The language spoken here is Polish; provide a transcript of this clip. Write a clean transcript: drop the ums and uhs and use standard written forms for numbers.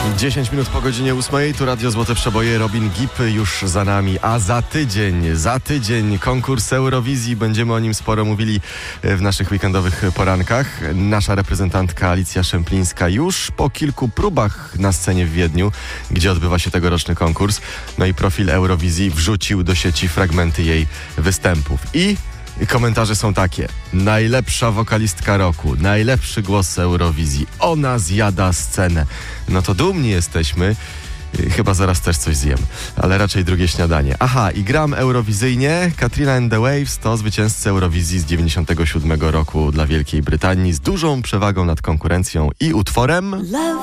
10 minut po godzinie 8, tu Radio Złote Przeboje, Robin Gibb już za nami, a za tydzień konkurs Eurowizji, będziemy o nim sporo mówili w naszych weekendowych porankach. Nasza reprezentantka Alicja Szemplińska już po kilku próbach na scenie w Wiedniu, gdzie odbywa się tegoroczny konkurs, no i profil Eurowizji wrzucił do sieci fragmenty jej występów i komentarze są takie: najlepsza wokalistka roku, najlepszy głos Eurowizji, ona zjada scenę. No to dumni jesteśmy. Chyba zaraz też coś zjem, ale raczej drugie śniadanie. Aha, i gram eurowizyjnie. Katrina and the Waves to zwycięzcy Eurowizji z 97 roku dla Wielkiej Brytanii z dużą przewagą nad konkurencją i utworem...